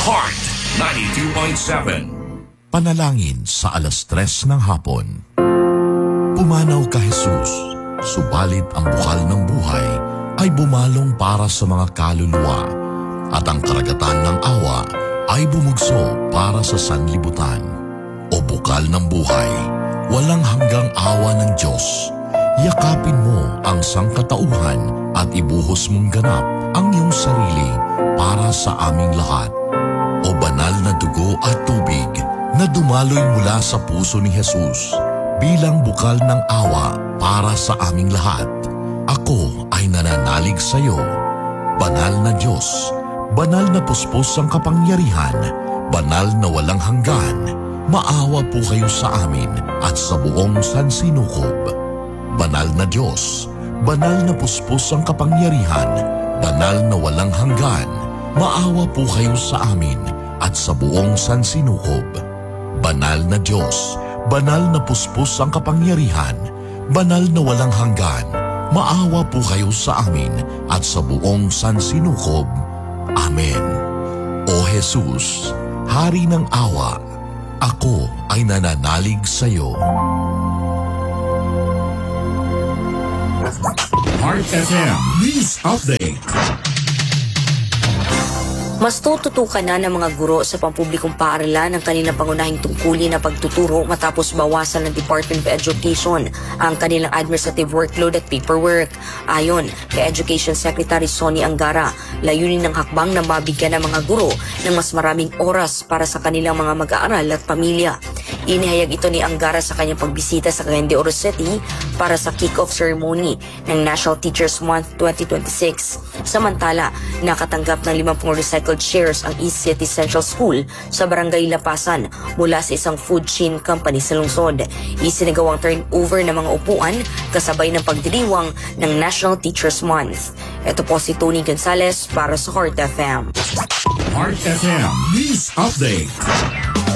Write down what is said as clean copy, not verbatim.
Heart 92.7. Panalangin sa 3:00 ng hapon. Pumanaw ka, Jesus, subalit ang bukal ng buhay ay bumalong para sa mga kaluluwa, at ang karagatan ng awa ay bumugso para sa sanlibutan. O bukal ng buhay, walang hanggang awa ng Diyos, yakapin mo ang sangkatauhan at ibuhos mong ganap ang iyong sarili para sa aming lahat. O banal na dugo at tubig na dumaloy mula sa puso ni Jesus bilang bukal ng awa para sa aming lahat. Ako ay nananalig sa iyo. Banal na Diyos, banal na puspos ang kapangyarihan, banal na walang hanggan, maawa po kayo sa amin at sa buong sansinukob. Banal na Diyos, banal na puspos ang kapangyarihan, banal na walang hanggan, maawa po kayo sa amin at sa buong sansinukob. Banal na Diyos, banal na puspos ang kapangyarihan, banal na walang hanggan, maawa po kayo sa amin at sa buong sansinukob. Amen. O Jesus, Hari ng awa, ako ay nananalig sa iyo. Heart FM News Update. Mas tututukan na ng mga guro sa pampublikong paaralan ang kanilang pangunahing tungkulin na pagtuturo matapos bawasan ng Department of Education ang kanilang administrative workload at paperwork. Ayon kay Education Secretary Sonny Angara, layunin ng hakbang na mabigyan ng mga guro ng mas maraming oras para sa kanilang mga mag-aaral at pamilya. Inihayag ito ni Angara sa kanyang pagbisita sa Cagayan de Oro City para sa kick-off ceremony ng National Teachers Month 2026. Samantala, nakatanggap ng 50 recycled shares ang East City Central School sa Barangay Lapasan mula sa isang food chain company sa lungsod. Isinagawang turnover ng mga upuan kasabay ng pagdiriwang ng National Teachers Month. Ito po si Tony Gonzalez para sa Heart FM. Heart FM News Update.